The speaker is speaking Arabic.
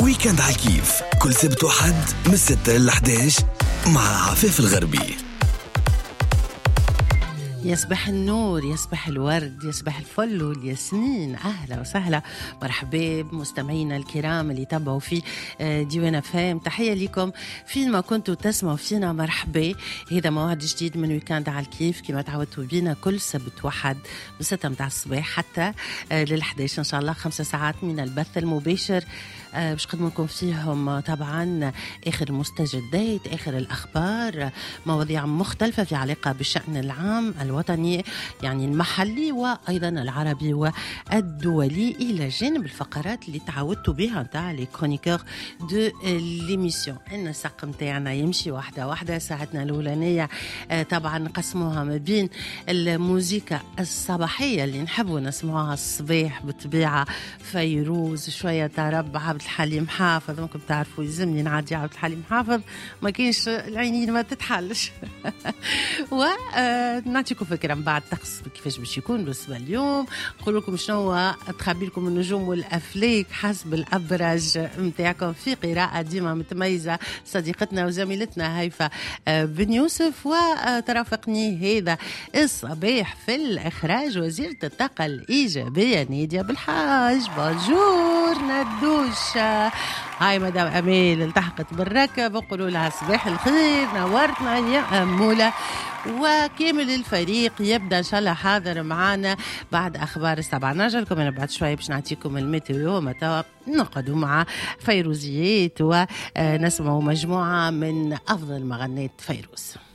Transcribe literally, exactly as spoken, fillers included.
ويكند على الكيف كل سبت وحد من ستة إلى إحدى عشر مع عفاف الغربي. يصبح النور، يصبح الورد، يصبح الفل والياسمين. أهلا وسهلا، مرحبا بمستمعينا الكرام اللي تابعوا في ديوان فام. تحية لكم فين ما كنتوا تسمعوا فينا، مرحبا. هذا موعد جديد من ويكند على الكيف كما تعودتوا بينا كل سبت واحد بستة متاع الصباح حتى للحداش إن شاء الله، خمسة ساعات من البث المباشر باش قدم لكم فيهم طبعا آخر المستجدات، آخر الأخبار، مواضيع مختلفة في علاقة بالشأن العام الوطني يعني المحلي وأيضا العربي والدولي، إلى جانب الفقرات اللي تعودتوا بها نتاع لي كرونيكور دو ليميسيون. إن السق نتاعنا يمشي واحدة واحدة. ساعتنا الأولانية طبعا نقسموها ما بين الموسيقى الصباحية اللي نحبوا نسمعوها الصباح بالطبيعة، فيروز، شوية طرب، عبد الحليم حافظ. ممكن تعرفوا يلزمني نعدي عبد الحليم حافظ، ما كاينش العينين ما تتحلش. ونعطيكم فكرة من بعد تقص كيفاش باش يكون بالنسبة اليوم. نقول لكم شنو تخبي لكم النجوم والأفلاك حسب الأبرج متاعكم في قراءة ديما متميزة صديقتنا وزميلتنا هيفا بن يوسف. وترافقني هذا الصباح في الإخراج وزيرة الطاقة الإيجابية نادية بالحاج. بونجور ندوش. هاي مدام أميل التحقت بالركب، وقولوا لها صباح الخير، نورتنا يا أمولة. وكامل الفريق يبدأ إن شاء الله حاضر معنا بعد أخبار السبعة. نرجع لكم أنا بعد شوية باش نعطيكم الميتيو، متى نقعدوا مع فيروزيات ونسمعوا مجموعة من أفضل مغنيات فيروز.